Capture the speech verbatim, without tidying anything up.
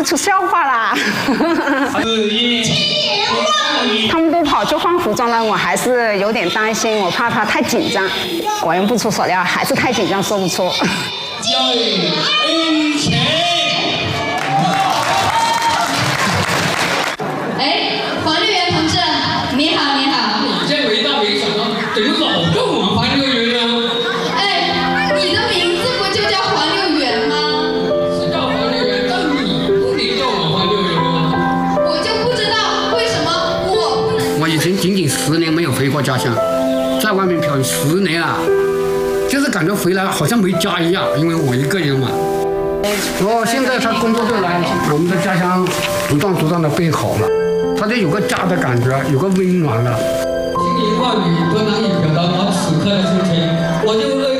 出笑话啦。他们都跑去换服装了，我还是有点担心，我怕他太紧张。果然不出所料，还是太紧张，说不出。 哎，黄六元同志，你好，你好。 你这没大没小的，怎么老叫我们黄六元呢？ 哎，你的名字不就叫黄六元吗？ 是叫黄六元，但你不能叫我黄六元吗？ 我就不知道为什么我不能。 我已经仅仅十年没有回过家乡，在外面漂十年啊，就是感觉回来好像没家一样，因为我一个人嘛。我现在他工作队来了，我们的家乡逐渐逐渐的变好了，他就有个家的感觉，有个温暖了。 千言万语都难以表达我此刻的心情，我就